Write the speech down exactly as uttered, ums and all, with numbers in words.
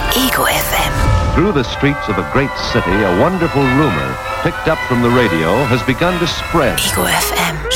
Ego F M. Through the streets of a great city, a wonderful rumor, picked up from the radio, has begun to spread. Ego F M.